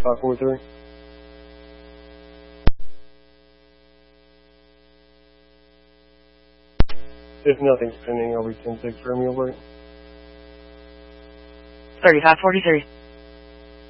3543. If nothing's pending, I'll be 10-6 Romeo break. 3543.